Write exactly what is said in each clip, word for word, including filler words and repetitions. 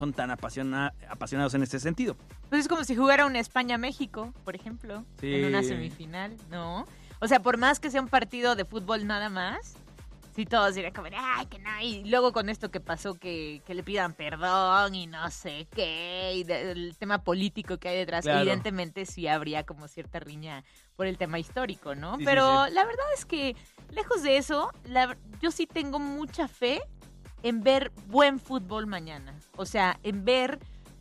son tan apasiona, apasionados en este sentido. Pues es como si jugara una España-México, por ejemplo, sí. en una semifinal, ¿no? O sea, por más que sea un partido de fútbol nada más, sí todos dirían como, ay, que no, y luego con esto que pasó, que, que le pidan perdón y no sé qué, y de, el tema político que hay detrás, claro. Evidentemente sí habría como cierta riña por el tema histórico, ¿no? Sí, Pero sí, sí. La verdad es que, lejos de eso, la, yo sí tengo mucha fe en ver buen fútbol mañana. O sea, en ver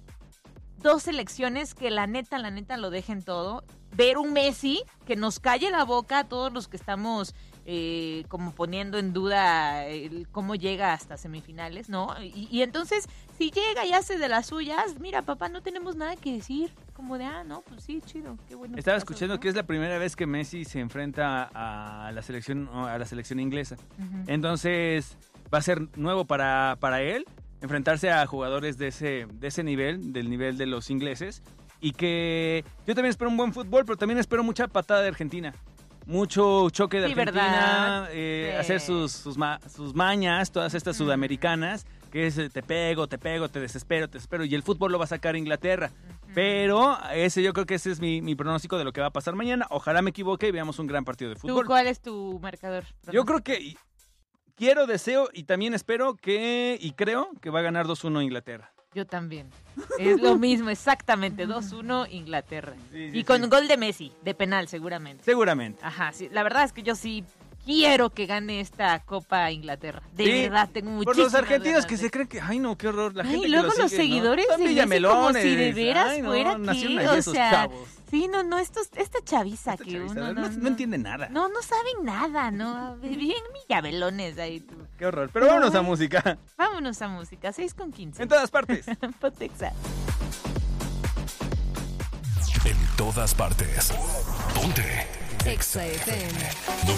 dos selecciones que la neta, la neta lo dejen todo. Ver un Messi que nos calle la boca a todos los que estamos eh, como poniendo en duda el cómo llega hasta semifinales, ¿no? Y, y entonces, si llega y hace de las suyas, mira, papá, no tenemos nada que decir. Como de, ah, no, pues sí, chido, qué bueno. Estaba pasó, escuchando ¿no? que es la primera vez que Messi se enfrenta a la selección, a la selección inglesa. Uh-huh. Entonces, va a ser nuevo para, para él enfrentarse a jugadores de ese, de ese nivel, del nivel de los ingleses. Y que yo también espero un buen fútbol, pero también espero mucha patada de Argentina. Mucho choque de sí, Argentina, eh, sí. hacer sus, sus, ma, sus mañas, todas estas uh-huh. sudamericanas, que es te pego, te pego, te desespero, te desespero. Y el fútbol lo va a sacar Inglaterra. Uh-huh. Pero ese yo creo que ese es mi, mi pronóstico de lo que va a pasar mañana. Ojalá me equivoque y veamos un gran partido de fútbol. ¿Tú cuál es tu marcador? Pronóstico? Yo creo que quiero, deseo y también espero que, y creo que va a ganar dos uno Inglaterra. Yo también. Es lo mismo, exactamente. dos uno Inglaterra. Sí, sí, y con sí. gol de Messi, de penal, seguramente. Seguramente. Ajá, sí. La verdad es que yo sí quiero que gane esta Copa Inglaterra. De sí, verdad, tengo muchísimas por los argentinos que de... se creen que, ay no, qué horror. La ay, gente y luego que lo los sigue, seguidores ¿no? de Messi como si de veras ay, no, fuera que, o sea, chavos. Sí, no, no, estos, esta chaviza esta que chaviza, uno no, no, no, no entiende nada. No, no saben nada, ¿no? Bien millabelones ahí tú. Qué horror. Pero vámonos a música. Vámonos a música, seis con quince. En todas partes. Pontexa. En todas partes. Ponte. Exa F M.